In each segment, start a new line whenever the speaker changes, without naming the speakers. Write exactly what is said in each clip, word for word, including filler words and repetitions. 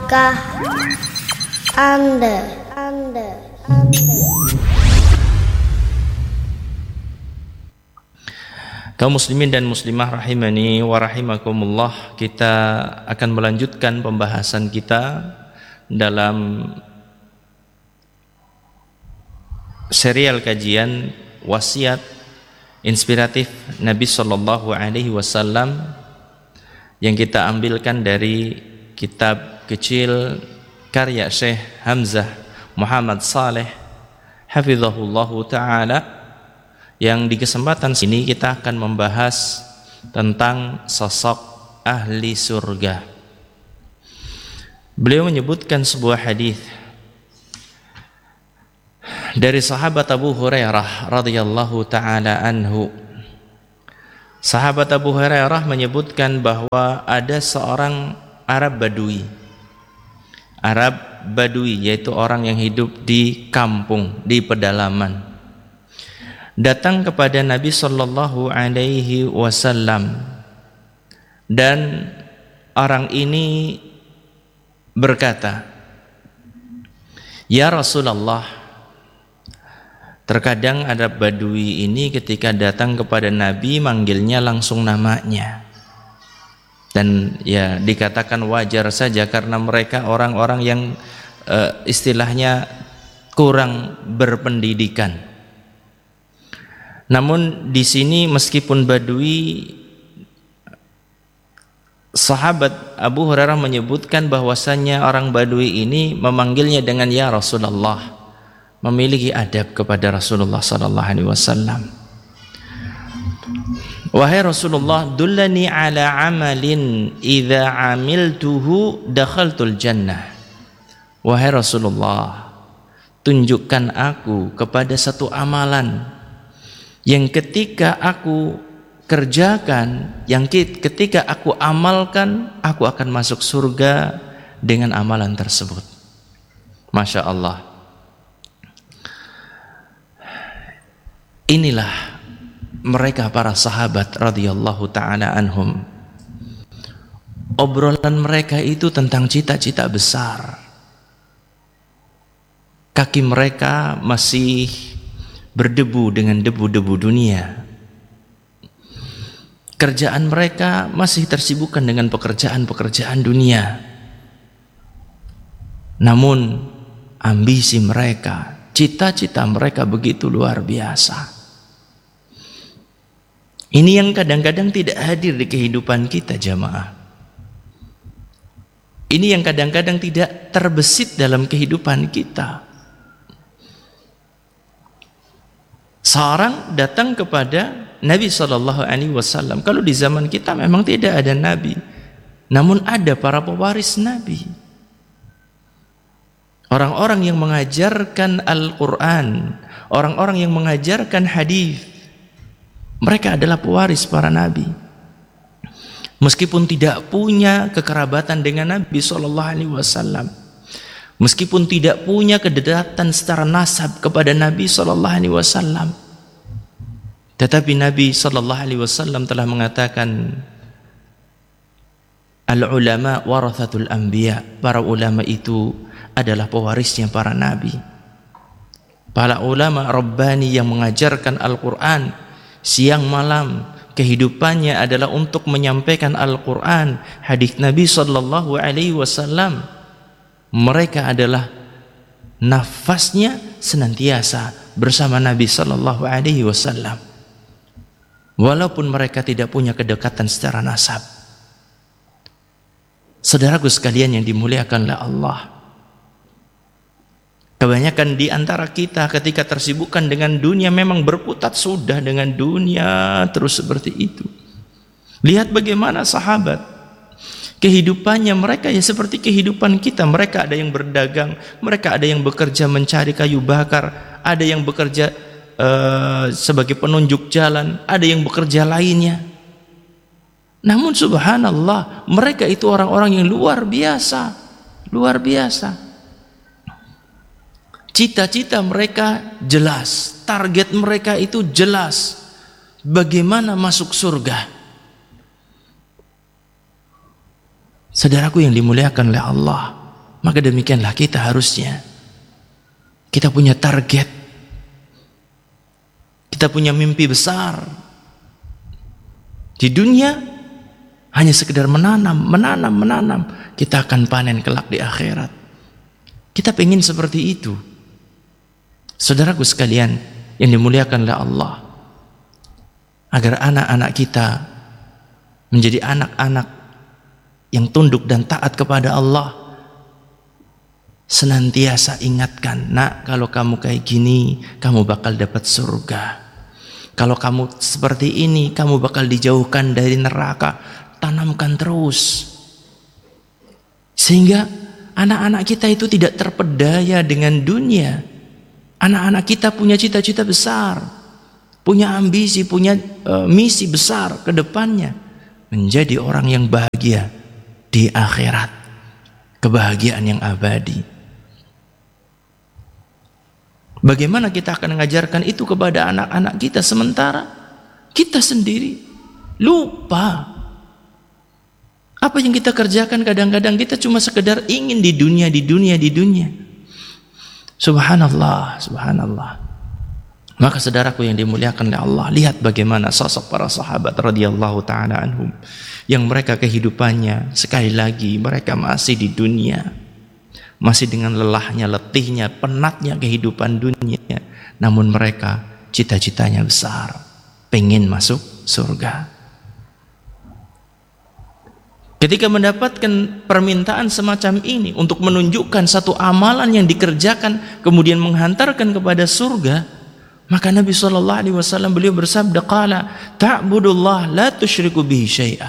Tahukah Anda, Anda, Anda
Kaum muslimin dan muslimah rahimani wa rahimakumullah, kita akan melanjutkan pembahasan kita dalam serial kajian wasiat inspiratif Nabi sallallahu alaihi wasallam yang kita ambilkan dari kitab kecil karya Syekh Hamzah Muhammad Saleh hafizahullahu ta'ala, yang di kesempatan sini kita akan membahas tentang sosok ahli surga. Beliau menyebutkan sebuah hadis dari sahabat Abu Hurairah radhiyallahu taala anhu. Sahabat Abu Hurairah menyebutkan bahwa ada seorang Arab Badui. Arab Badui yaitu orang yang hidup di kampung, di pedalaman, datang kepada Nabi sallallahu alaihi wasallam, dan orang ini berkata, "Ya Rasulullah, terkadang ada Badui ini ketika datang kepada Nabi manggilnya langsung namanya." Dan ya dikatakan wajar saja karena mereka orang-orang yang uh, istilahnya kurang berpendidikan. Namun di sini meskipun Badui, sahabat Abu Hurairah menyebutkan bahwasannya orang Badui ini memanggilnya dengan ya Rasulullah, memiliki adab kepada Rasulullah sallallahu alaihi wasallam. Wahai Rasulullah, dullani ala amalin idza amiltuhu dakhaltul jannah. Wahai Rasulullah, tunjukkan aku kepada satu amalan yang ketika aku kerjakan, yang ketika aku amalkan, aku akan masuk surga dengan amalan tersebut. Masya Allah. Inilah mereka para sahabat radhiyallahu ta'ala anhum. Obrolan mereka itu tentang cita-cita besar. Kaki mereka masih berdebu dengan debu-debu dunia. Kerjaan mereka masih tersibukkan dengan pekerjaan-pekerjaan dunia. Namun ambisi mereka, cita-cita mereka begitu luar biasa. Ini yang kadang-kadang tidak hadir di kehidupan kita jamaah. Ini yang kadang-kadang tidak terbesit dalam kehidupan kita. Seorang datang kepada Nabi sallallahu alaihi wasallam. Kalau di zaman kita memang tidak ada nabi, namun ada para pewaris nabi. Orang-orang yang mengajarkan Al-Qur'an, orang-orang yang mengajarkan hadis. Mereka adalah pewaris para nabi. Meskipun tidak punya kekerabatan dengan Nabi sallallahu alaihi wasallam, meskipun tidak punya kedekatan secara nasab kepada Nabi sallallahu alaihi wasallam, tetapi Nabi sallallahu alaihi wasallam telah mengatakan, al-ulama warathatul anbiya, para ulama itu adalah pewarisnya para nabi. Para ulama rabbani yang mengajarkan Al-Qur'an siang malam, kehidupannya adalah untuk menyampaikan Al-Qur'an, hadis Nabi sallallahu alaihi wasallam. Mereka adalah nafasnya senantiasa bersama Nabi sallallahu alaihi wasallam. Walaupun mereka tidak punya kedekatan secara nasab. Saudaraku sekalian yang dimuliakan oleh Allah, kebanyakan di antara kita ketika tersibukkan dengan dunia memang berkutat sudah dengan dunia terus seperti itu. Lihat bagaimana sahabat, kehidupannya mereka ya seperti kehidupan kita. Mereka ada yang berdagang, mereka ada yang bekerja mencari kayu bakar, ada yang bekerja uh, sebagai penunjuk jalan, ada yang bekerja lainnya. Namun subhanallah, mereka itu orang-orang yang luar biasa, luar biasa. Cita-cita mereka jelas, target mereka itu jelas. Bagaimana masuk surga? Saudaraku yang dimuliakan oleh Allah, Maka demikianlah kita harusnya. Kita punya target. Kita punya mimpi besar. Di dunia hanya sekedar menanam, menanam, menanam. Kita akan panen kelak di akhirat. Kita pengen seperti itu. Saudaraku sekalian yang dimuliakan oleh Allah, agar anak-anak kita menjadi anak-anak yang tunduk dan taat kepada Allah, senantiasa ingatkan, nak, kalau kamu kayak gini, kamu bakal dapat surga. Kalau kamu seperti ini, kamu bakal dijauhkan dari neraka. Tanamkan terus. Sehingga anak-anak kita itu tidak terpedaya dengan dunia. Anak-anak kita punya cita-cita besar, punya ambisi, punya uh, misi besar ke depannya. Menjadi orang yang bahagia di akhirat. Kebahagiaan yang abadi. Bagaimana kita akan mengajarkan itu kepada anak-anak kita sementara kita sendiri lupa. Apa yang kita kerjakan kadang-kadang kita cuma sekedar ingin di dunia, di dunia, di dunia. Subhanallah, subhanallah. Maka saudaraku yang dimuliakan oleh Allah, lihat bagaimana sosok para sahabat radhiyallahu taala anhum, yang mereka kehidupannya sekali lagi mereka masih di dunia, masih dengan lelahnya, letihnya, penatnya kehidupan dunia, namun mereka cita-citanya besar, pengen masuk surga. Ketika mendapatkan permintaan semacam ini untuk menunjukkan satu amalan yang dikerjakan kemudian menghantarkan kepada surga, maka Nabi shallallahu alaihi wasallam beliau bersabda, qala ta'budullah la tusyriku bihi syai'a.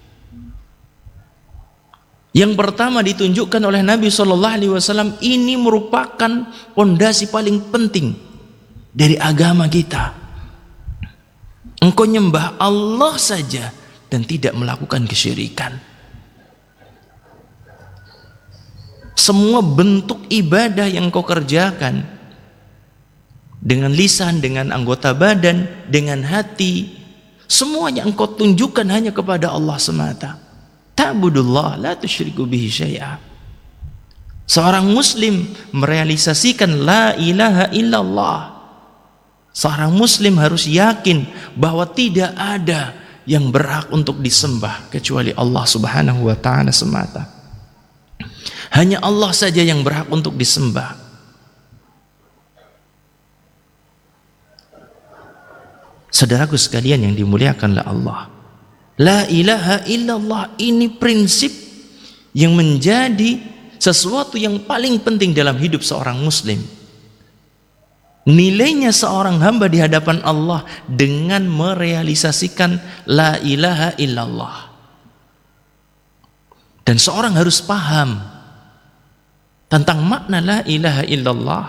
Yang pertama ditunjukkan oleh Nabi shallallahu alaihi wasallam, ini merupakan pondasi paling penting dari agama kita. Engkau nyembah Allah saja dan tidak melakukan kesyirikan. Semua bentuk ibadah yang kau kerjakan dengan lisan, dengan anggota badan, dengan hati, semuanya engkau tunjukkan hanya kepada Allah semata. Ta'budullah la tusyriku bihi syai'a. Seorang muslim merealisasikan la ilaha illallah. Seorang muslim harus yakin bahwa tidak ada yang berhak untuk disembah kecuali Allah Subhanahu wa taala semata. Hanya Allah saja yang berhak untuk disembah. Saudaraku sekalian yang dimuliakan oleh Allah, la ilaha illallah ini prinsip yang menjadi sesuatu yang paling penting dalam hidup seorang muslim. Nilainya seorang hamba di hadapan Allah dengan merealisasikan la ilaha illallah. Dan seorang harus paham tentang makna la ilaha illallah.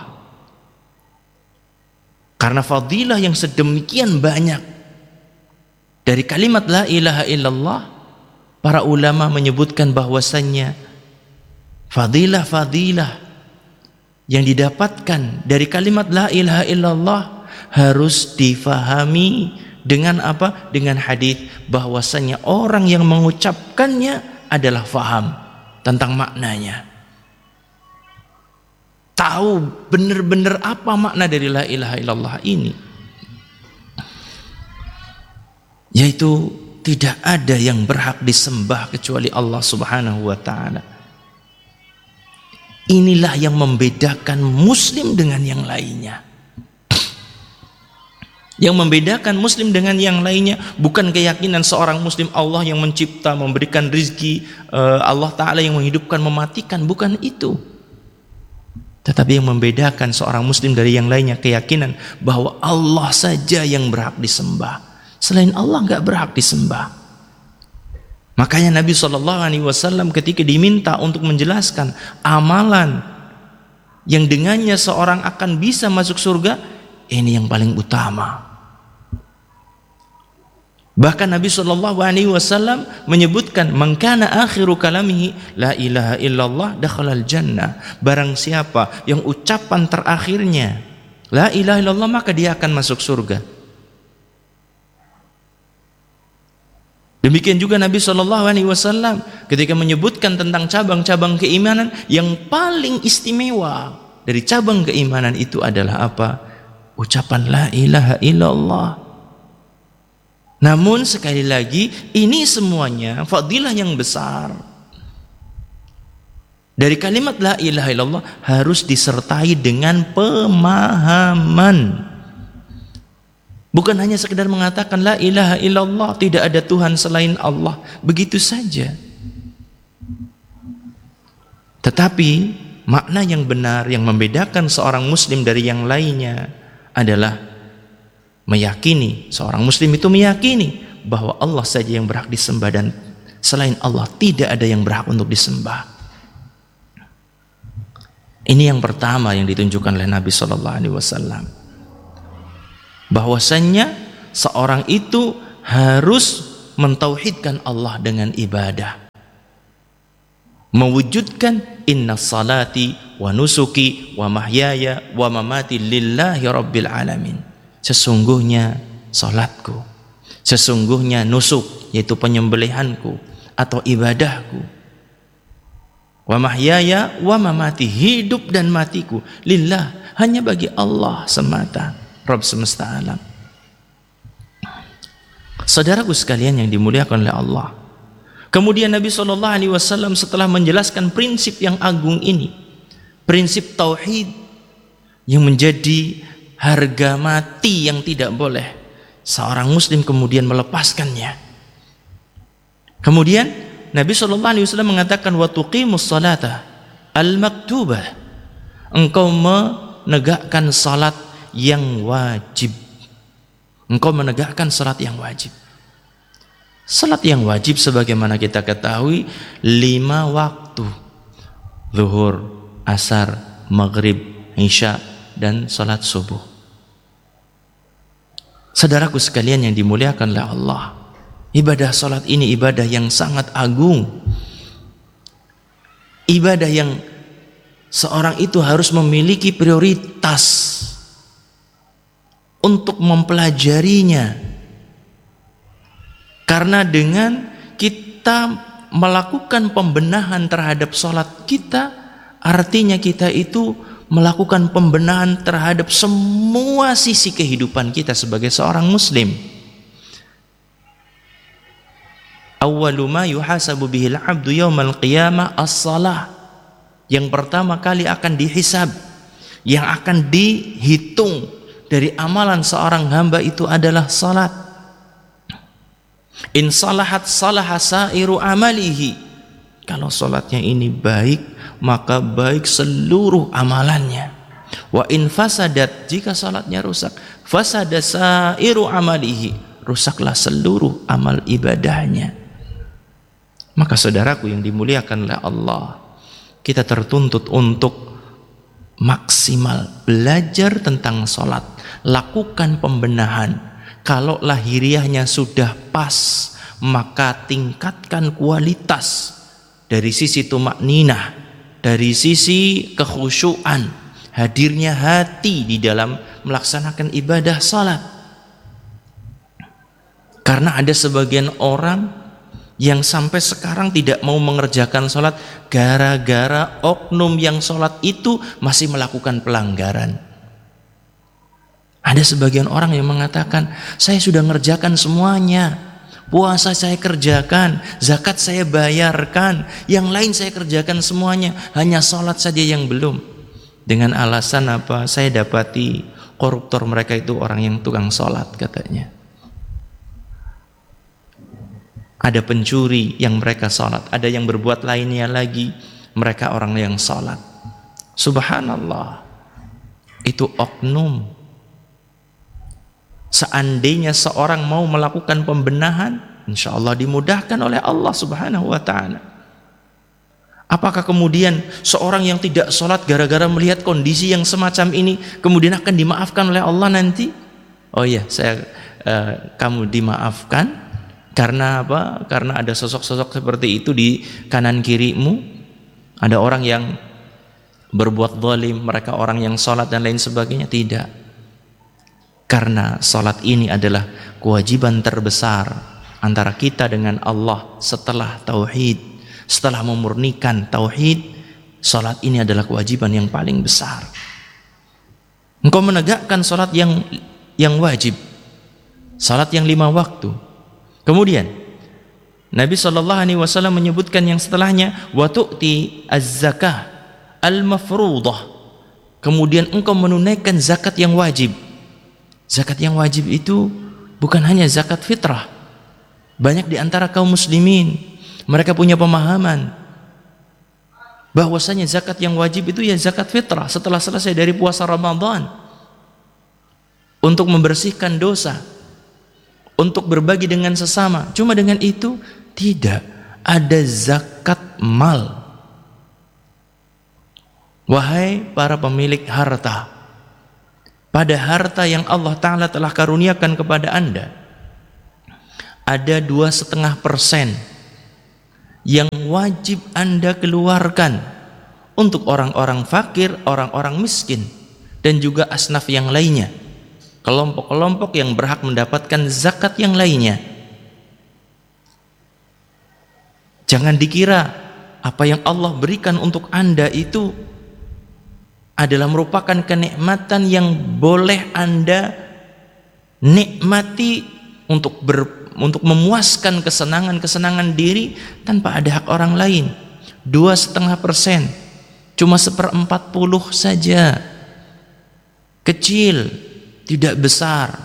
Karena fadilah yang sedemikian banyak dari kalimat la ilaha illallah, para ulama menyebutkan bahwasannya fadilah-fadilah yang didapatkan dari kalimat la ilaha illallah harus difahami dengan apa? Dengan hadis bahwasannya orang yang mengucapkannya adalah faham tentang maknanya. Tahu benar-benar apa makna dari la ilaha illallah ini, yaitu tidak ada yang berhak disembah kecuali Allah Subhanahu wa taala. Inilah yang membedakan muslim dengan yang lainnya. Yang membedakan muslim dengan yang lainnya bukan keyakinan seorang muslim Allah yang mencipta, memberikan rizki, Allah taala yang menghidupkan, mematikan, bukan itu. Tetapi yang membedakan seorang muslim dari yang lainnya keyakinan bahwa Allah saja yang berhak disembah. Selain Allah enggak berhak disembah. Makanya Nabi shallallahu alaihi wasallam ketika diminta untuk menjelaskan amalan yang dengannya seorang akan bisa masuk surga, ini yang paling utama. Bahkan Nabi shallallahu alaihi wasallam menyebutkan, man kana akhiru kalamihi la ilaha illallah dakhalal jannah. Barang siapa yang ucapan terakhirnya la ilaha illallah, maka dia akan masuk surga. Demikian juga Nabi shallallahu alaihi wasallam ketika menyebutkan tentang cabang-cabang keimanan, yang paling istimewa dari cabang keimanan itu adalah apa? Ucapan la ilaha illallah. Namun sekali lagi, ini semuanya fadilah yang besar. Dari kalimat la ilaha illallah harus disertai dengan pemahaman. Bukan hanya sekedar mengatakan la ilaha illallah, tidak ada Tuhan selain Allah, begitu saja. Tetapi makna yang benar yang membedakan seorang muslim dari yang lainnya adalah meyakini, seorang muslim itu meyakini bahwa Allah saja yang berhak disembah dan selain Allah tidak ada yang berhak untuk disembah. Ini yang pertama yang ditunjukkan oleh Nabi shallallahu alaihi wasallam. Bahwasannya seorang itu harus mentauhidkan Allah dengan ibadah, mewujudkan inna salati wa nusuki wa mahyaya wa mamati lillahi rabbil alamin. Sesungguhnya salatku, sesungguhnya nusuk yaitu penyembelihanku atau ibadahku, wa mahyaya wa mamati, hidup dan matiku lillah, hanya bagi Allah semata, Rabb semesta alam. Saudaraku sekalian yang dimuliakan oleh Allah, kemudian Nabi shallallahu alaihi wasallam setelah menjelaskan prinsip yang agung ini, prinsip tauhid yang menjadi harga mati yang tidak boleh seorang muslim kemudian melepaskannya. Kemudian Nabi shallallahu alaihi wasallam mengatakan wa tuqimus salata al-maktubah, engkau menegakkan salat yang wajib. Engkau menegakkan salat yang wajib. Salat yang wajib sebagaimana kita ketahui lima waktu: zuhur, asar, maghrib, isya, dan salat subuh. Saudaraku sekalian yang dimuliakan oleh Allah, ibadah salat ini ibadah yang sangat agung. Ibadah yang seorang itu harus memiliki prioritas untuk mempelajarinya, karena dengan kita melakukan pembenahan terhadap salat kita, artinya kita itu melakukan pembenahan terhadap semua sisi kehidupan kita sebagai seorang muslim. Awwalu ma yuhasabu bihil abdu yaumal qiyamah as-salah. Yang pertama kali akan dihisab, yang akan dihitung dari amalan seorang hamba itu adalah salat. In salahat salaha sairu amalihi. Kalau salatnya ini baik, maka baik seluruh amalannya. Wa in fasadat, jika salatnya rusak, fasada sairu amalihi, rusaklah seluruh amal ibadahnya. Maka saudaraku yang dimuliakan oleh Allah, kita tertuntut untuk maksimal belajar tentang salat, lakukan pembenahan. Kalau lahiriahnya sudah pas, maka tingkatkan kualitas dari sisi tumakninah, dari sisi kekhusyuan, hadirnya hati di dalam melaksanakan ibadah salat. Karena ada sebagian orang yang sampai sekarang tidak mau mengerjakan sholat gara-gara oknum yang sholat itu masih melakukan pelanggaran. Ada sebagian orang yang mengatakan, saya sudah mengerjakan semuanya, puasa saya kerjakan, zakat saya bayarkan, yang lain saya kerjakan semuanya, hanya sholat saja yang belum. Dengan alasan apa? Saya dapati koruptor mereka itu orang yang tukang sholat katanya. Ada pencuri yang mereka sholat, ada yang berbuat lainnya lagi, mereka orang yang sholat. Subhanallah, itu oknum. Seandainya seorang mau melakukan pembenahan, insya Allah dimudahkan oleh Allah subhanahu wa ta'ala. Apakah kemudian seorang yang tidak sholat gara-gara melihat kondisi yang semacam ini kemudian akan dimaafkan oleh Allah nanti? Oh iya, saya uh, kamu dimaafkan. Karena apa? Karena ada sosok-sosok seperti itu di kanan kirimu. Ada orang yang berbuat zalim, mereka orang yang sholat dan lain sebagainya. Tidak. Karena sholat ini adalah kewajiban terbesar antara kita dengan Allah setelah tauhid, setelah memurnikan tauhid, salat ini adalah kewajiban yang paling besar. Engkau menegakkan salat yang yang wajib, salat yang lima waktu. Kemudian Nabi shallallahu alaihi wasallam menyebutkan yang setelahnya, wa tu'ti az-zakah al-mafruḍah. Kemudian engkau menunaikan zakat yang wajib. Zakat yang wajib itu bukan hanya zakat fitrah. Banyak di antara kaum muslimin mereka punya pemahaman bahwasanya zakat yang wajib itu ya zakat fitrah setelah selesai dari puasa Ramadan, untuk membersihkan dosa, untuk berbagi dengan sesama. Cuma dengan itu tidak ada zakat mal. Wahai para pemilik harta, pada harta yang Allah Ta'ala telah karuniakan kepada anda, ada dua setengah persen yang wajib anda keluarkan untuk orang-orang fakir, orang-orang miskin, dan juga asnaf yang lainnya, kelompok-kelompok yang berhak mendapatkan zakat yang lainnya. Jangan dikira apa yang Allah berikan untuk anda itu adalah merupakan kenikmatan yang boleh anda nikmati untuk ber, untuk memuaskan kesenangan-kesenangan diri tanpa ada hak orang lain. Dua setengah persen, cuma seperempat puluh saja, kecil, tidak besar.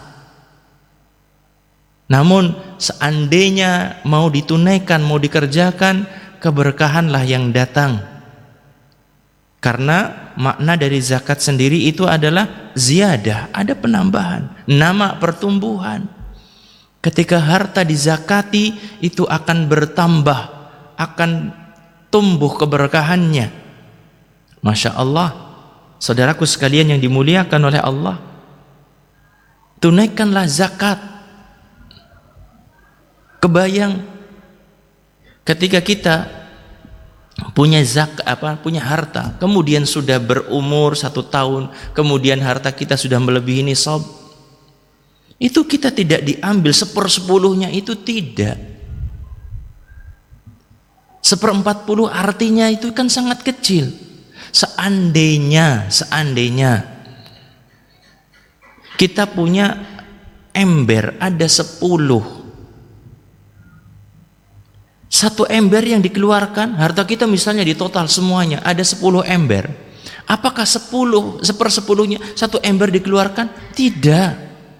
Namun seandainya mau ditunaikan, mau dikerjakan, keberkahanlah yang datang. Karena makna dari zakat sendiri itu adalah ziyadah, ada penambahan, nama pertumbuhan. Ketika harta dizakati itu akan bertambah, akan tumbuh keberkahannya. Masya Allah, saudaraku sekalian yang dimuliakan oleh Allah, tunaikanlah zakat. Kebayang ketika kita punya zakat, apa punya harta, kemudian sudah berumur satu tahun, kemudian harta kita sudah melebihi nisab, itu kita tidak diambil sepersepuluhnya, itu tidak. Seperempat puluh artinya itu kan sangat kecil. Seandainya, seandainya kita punya ember ada sepuluh, satu ember yang dikeluarkan, harta kita misalnya di total semuanya ada sepuluh ember. Apakah sepuluh, sepersepuluhnya satu ember dikeluarkan? Tidak.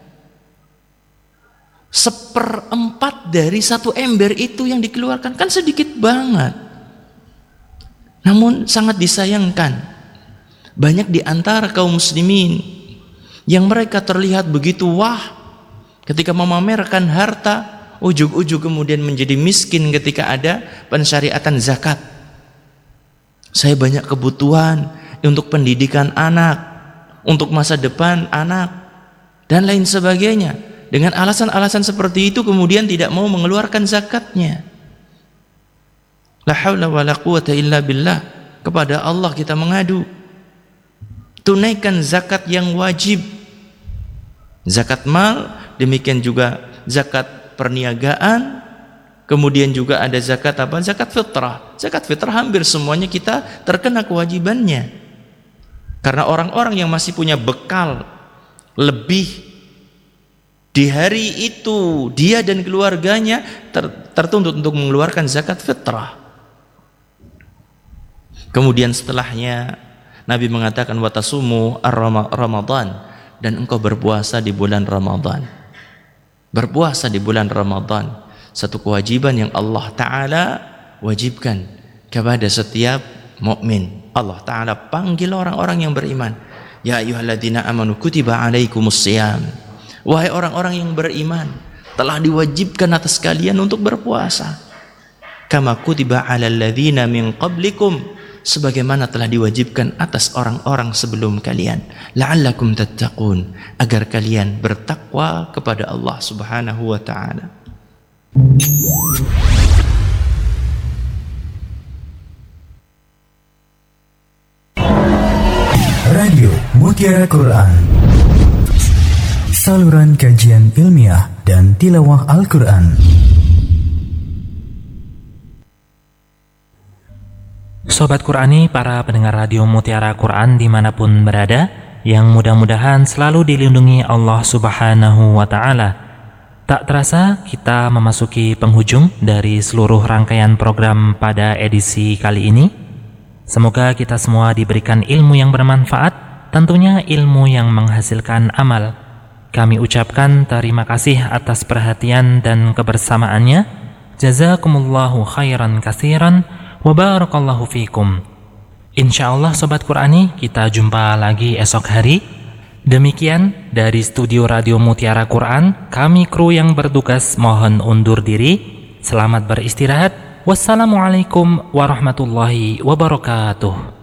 Seperempat dari satu ember itu yang dikeluarkan, kan sedikit banget. Namun sangat disayangkan, banyak di antara kaum muslimin yang mereka terlihat begitu wah ketika memamerkan harta, ujug-ujug kemudian menjadi miskin ketika ada pensyariatan zakat. Saya banyak kebutuhan untuk pendidikan anak, untuk masa depan anak, dan lain sebagainya. Dengan alasan-alasan seperti itu kemudian tidak mau mengeluarkan zakatnya. La haula wa la quwata illa billah. Kepada Allah kita mengadu. Tunaikan zakat yang wajib, zakat mal, demikian juga zakat perniagaan, kemudian juga ada zakat apa? Zakat fitrah. Zakat fitrah hampir semuanya kita terkena kewajibannya. Karena orang-orang yang masih punya bekal lebih di hari itu, dia dan keluarganya ter, tertuntut untuk mengeluarkan zakat fitrah. Kemudian setelahnya Nabi mengatakan watasumu ar-Ramadan, dan engkau berpuasa di bulan Ramadan. Berpuasa di bulan Ramadan, satu kewajiban yang Allah Ta'ala wajibkan kepada setiap mukmin. Allah Ta'ala panggil orang-orang yang beriman, ya ayyuhalladzina amanu kutiba alaikumus shiyam. Wahai orang-orang yang beriman, telah diwajibkan atas kalian untuk berpuasa. Kama kutiba alal ladzina min qablikum, sebagaimana telah diwajibkan atas orang-orang sebelum kalian, la'allakum tattaqun, agar kalian bertakwa kepada Allah Subhanahu wa ta'ala.
Radio Mutiara Quran, saluran kajian ilmiah dan tilawah Al-Quran.
Sobat Qurani, para pendengar radio Mutiara Quran dimanapun berada, yang mudah-mudahan selalu dilindungi Allah Subhanahu wa Ta'ala. Tak terasa kita memasuki penghujung dari seluruh rangkaian program pada edisi kali ini. Semoga kita semua diberikan ilmu yang bermanfaat, tentunya ilmu yang menghasilkan amal. Kami ucapkan terima kasih atas perhatian dan kebersamaannya. Jazakumullahu khairan katsiran wa barakallahu fikum. Insyaallah Sobat Qurani, kita jumpa lagi esok hari. Demikian dari studio Radio Mutiara Quran, kami kru yang bertugas mohon undur diri. Selamat beristirahat. Wassalamualaikum warahmatullahi wabarakatuh.